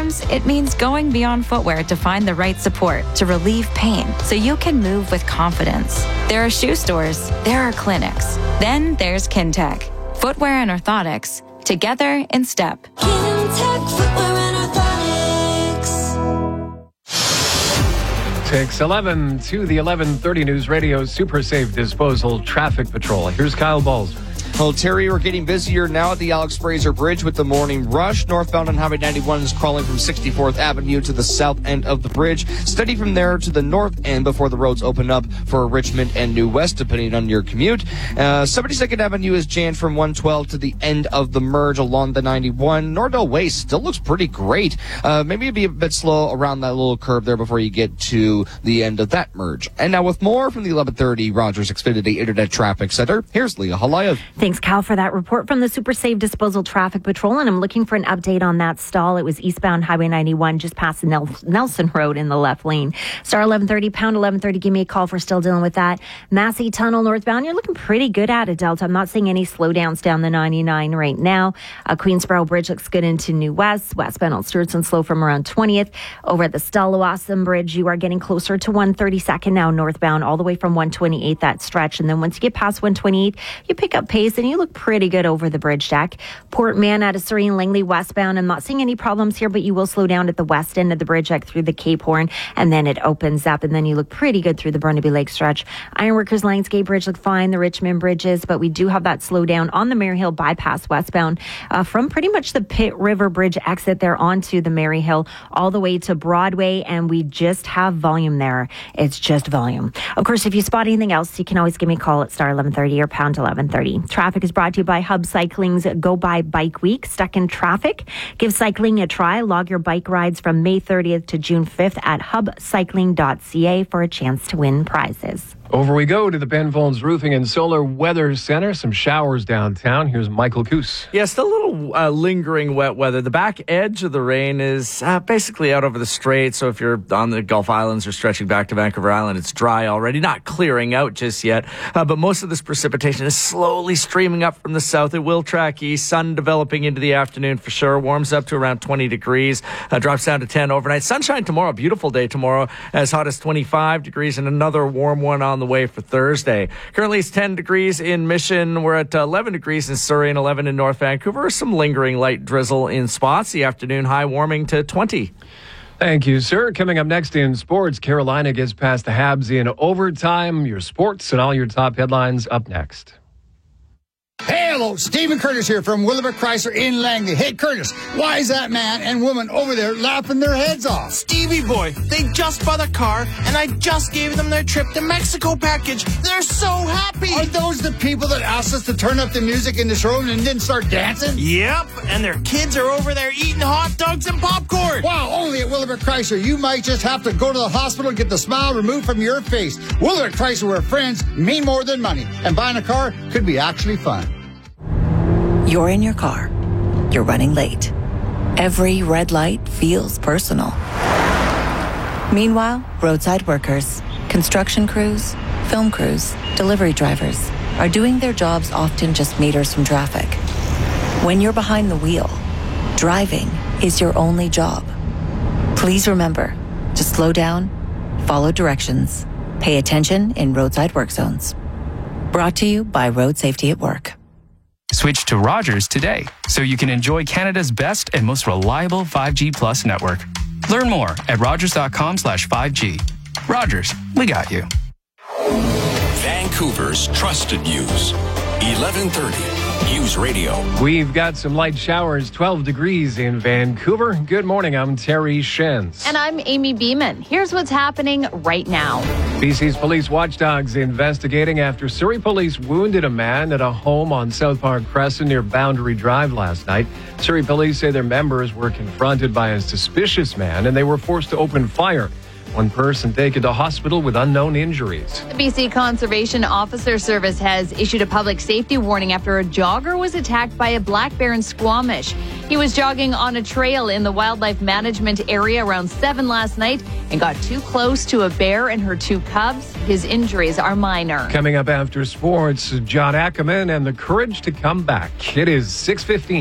Sometimes it means going beyond footwear to find the right support to relieve pain so you can move with confidence. There are shoe stores, there are clinics, then there's Kintec. Footwear and orthotics, together in step. Kintec Footwear and Orthotics. 6:11 to the 11:30 News Radio Super Safe Disposal Traffic Patrol. Here's Kyle Balzer. Well, Terry, we're getting busier now at the Alex Fraser Bridge with the morning rush. Northbound on Highway 91 is crawling from 64th Avenue to the south end of the bridge. Steady from there to the north end before the roads open up for Richmond and New West, depending on your commute. 72nd Avenue is jammed from 112 to the end of the merge along the 91. Nordell Way still looks pretty great. Maybe it'd be a bit slow around that little curve there before you get to the end of that merge. And now with more from the 1130 Rogers Xfinity Internet Traffic Center, here's Leah Halayev. Thanks, Cal, for that report from the Super Safe Disposal Traffic Patrol. And I'm looking for an update on that stall. It was eastbound Highway 91, just past Nelson Road in the left lane. Star 1130, pound 1130. Give me a call if we're still dealing with that. Massey Tunnel northbound. You're looking pretty good at it, Delta. I'm not seeing any slowdowns down the 99 right now. Queensboro Bridge looks good into New West. Westbound on Sturgeon slow from around 20th. Over at the Stallawasam Bridge, you are getting closer to 132nd now northbound, all the way from 128, that stretch. And then once you get past 128, you pick up pace and you look pretty good over the bridge deck. Port Mann out of Surrey and Langley westbound. I'm not seeing any problems here, but you will slow down at the west end of the bridge deck through the Cape Horn, and then it opens up, and then you look pretty good through the Burnaby Lake stretch. Ironworkers Lionsgate Bridge look fine, the Richmond bridges, but we do have that slowdown on the Maryhill bypass westbound from pretty much the Pitt River Bridge exit there onto the Maryhill all the way to Broadway, and we just have volume there. It's just volume. Of course, if you spot anything else, you can always give me a call at star 1130 or pound 1130. Traffic is brought to you by Hub Cycling's Go By Bike Week. Stuck in traffic? Give cycling a try. Log your bike rides from May 30th to June 5th at hubcycling.ca for a chance to win prizes. Over we go to the Ben Folds Roofing and Solar Weather Center. Some showers downtown. Here's Michael Coos. Yeah, still a little lingering wet weather. The back edge of the rain is basically out over the strait. So if you're on the Gulf Islands or stretching back to Vancouver Island, it's dry already. Not clearing out just yet. But most of this precipitation is slowly streaming up from the south. It will track east. Sun developing into the afternoon for sure. Warms up to around 20 degrees. Drops down to 10 overnight. Sunshine tomorrow. Beautiful day tomorrow. As hot as 25 degrees and another warm one on the way for Thursday. Currently it's 10 degrees in Mission. We're at 11 degrees in Surrey and 11 in North Vancouver. Some lingering light drizzle in spots. The afternoon high warming to 20. Thank you, sir. Coming up next in sports, Carolina gets past the Habs in overtime. Your sports and all your top headlines up next. Hey, hello, Stephen Curtis here from Willowbrook Chrysler in Langley. Hey, Curtis, why is that man and woman over there laughing their heads off? Stevie boy, they just bought a car, and I just gave them their trip to Mexico package. They're so happy. Are those the people that asked us to turn up the music in the showroom and didn't start dancing? Yep, and their kids are over there eating hot dogs and popcorn. Wow, only at Willowbrook Chrysler. You might just have to go to the hospital and get the smile removed from your face. Willowbrook Chrysler, where friends mean more than money, and buying a car could be actually fun. You're in your car. You're running late. Every red light feels personal. Meanwhile, roadside workers, construction crews, film crews, delivery drivers are doing their jobs often just meters from traffic. When you're behind the wheel, driving is your only job. Please remember to slow down, follow directions, pay attention in roadside work zones. Brought to you by Road Safety at Work. Switch to Rogers today so you can enjoy Canada's best and most reliable 5G Plus network. Learn more at rogers.com/5G. Rogers, we got you. Vancouver's trusted news. 1130 News Radio. We've got some light showers, 12 degrees in Vancouver. Good morning, I'm Terry Shens. And I'm Amy Beeman. Here's what's happening right now. BC's police watchdogs investigating after Surrey police wounded a man at a home on South Park Crescent near Boundary Drive last night. Surrey police say their members were confronted by a suspicious man and they were forced to open fire. One person taken to hospital with unknown injuries. The BC Conservation Officer Service has issued a public safety warning after a jogger was attacked by a black bear in Squamish. He was jogging on a trail in the wildlife management area around 7 last night and got too close to a bear and her 2 cubs. His injuries are minor. Coming up after sports, John Ackerman and the courage to come back. It is 6:15.